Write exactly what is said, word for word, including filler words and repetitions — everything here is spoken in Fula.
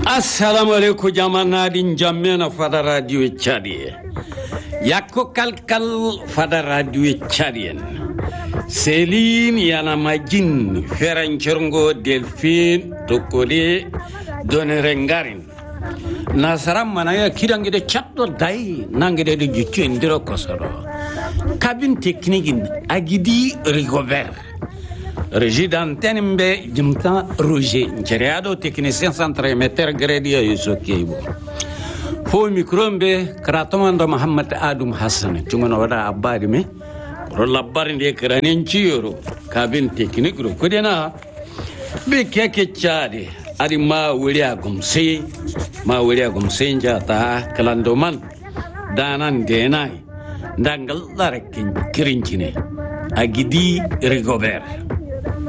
Assalamu alaikum jamanadin jammena fada radio Tchadien. Yako kalkal fada radio Tchadien. Céline yana majin Ferancherngo Delphine Tokole Donerengarin. Nasaram manaya kirangide chatto dai nangide de juttu indiro kosoro. Cabine technique agidi Rigobert. Régie d'antenne mbe jimta Roger Nchereado technicien central émetteur Gredia Yusokeibo. Fo micro mbe kratomando Muhammad Adum Hassan tumono wada abadi me ro labbar ndi kranen cioro cabine technique ro kodena be keke chade adi ma wuri agumse ma wuri agumse njata kalandoman danan denai dangal darakin kirincine agidi Rigobert.